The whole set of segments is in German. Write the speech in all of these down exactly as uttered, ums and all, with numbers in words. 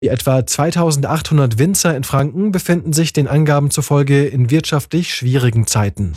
Die etwa zweitausendachthundert Winzer in Franken befinden sich den Angaben zufolge in wirtschaftlich schwierigen Zeiten.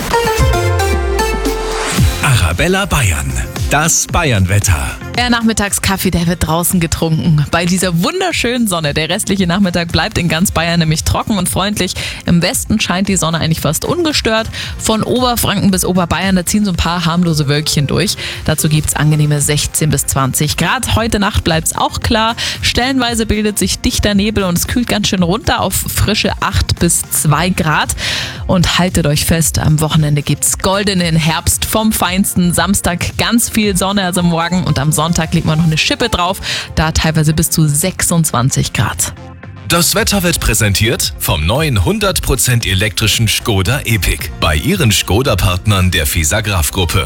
Arabella Bayern, das Bayernwetter. Der Nachmittagskaffee, der wird draußen getrunken. Bei dieser wunderschönen Sonne. Der restliche Nachmittag bleibt in ganz Bayern nämlich trocken und freundlich. Im Westen scheint die Sonne eigentlich fast ungestört. Von Oberfranken bis Oberbayern, da ziehen so ein paar harmlose Wölkchen durch. Dazu gibt's angenehme sechzehn bis zwanzig Grad. Heute Nacht bleibt's auch klar. Stellenweise bildet sich dichter Nebel und es kühlt ganz schön runter auf frische acht bis zwei Grad. Und haltet euch fest, am Wochenende gibt's goldenen Herbst vom Feinsten. Samstag ganz viel Sonne, also morgen, und am Sonntag legt man noch eine Schippe drauf, da teilweise bis zu sechsundzwanzig Grad. Das Wetter wird präsentiert vom neuen hundert Prozent elektrischen Škoda Epiq bei Ihren Škoda-Partnern der Fisagraph-Gruppe.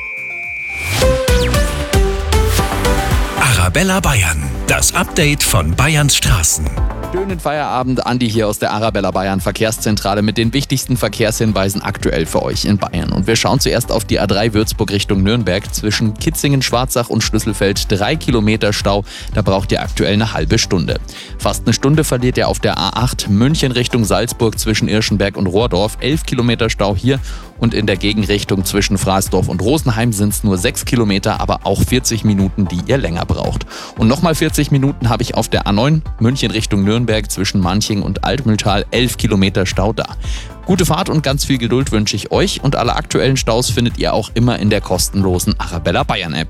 Arabella Bayern, das Update von Bayerns Straßen. Schönen Feierabend, Andi hier aus der Arabella Bayern Verkehrszentrale mit den wichtigsten Verkehrshinweisen aktuell für euch in Bayern. Und wir schauen zuerst auf die A drei Würzburg Richtung Nürnberg. Zwischen Kitzingen, Schwarzach und Schlüsselfeld drei Kilometer Stau. Da braucht ihr aktuell eine halbe Stunde. Fast eine Stunde verliert ihr auf der A acht München Richtung Salzburg zwischen Irschenberg und Rohrdorf. elf Kilometer Stau hier. Und in der Gegenrichtung zwischen Fraßdorf und Rosenheim sind es nur sechs Kilometer, aber auch vierzig Minuten, die ihr länger braucht. Und nochmal vierzig Minuten habe ich auf der A neun München Richtung Nürnberg zwischen Manching und Altmühltal, elf Kilometer Stau da. Gute Fahrt und ganz viel Geduld wünsche ich euch, und alle aktuellen Staus findet ihr auch immer in der kostenlosen Arabella Bayern App.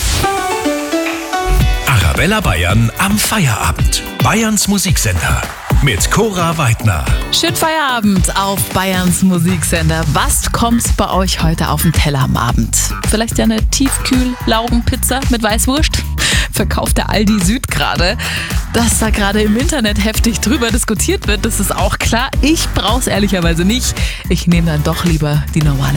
Arabella Bayern am Feierabend. Bayerns Musiksender mit Cora Weidner. Schönen Feierabend auf Bayerns Musiksender. Was kommt bei euch heute auf den Teller am Abend? Vielleicht ja eine Tiefkühl-Laugenpizza mit Weißwurst? Verkauft der Aldi Süd gerade. Dass da gerade im Internet heftig drüber diskutiert wird, das ist auch klar. Ich brauch's ehrlicherweise nicht. Ich nehme dann doch lieber die normale